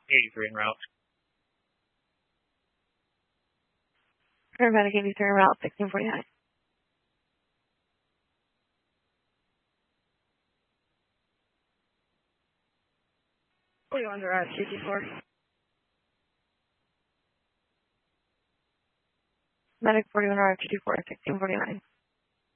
83 en route. Paramedic 83 en route, 1649. Under 224. Medic 41 R 224, 1649.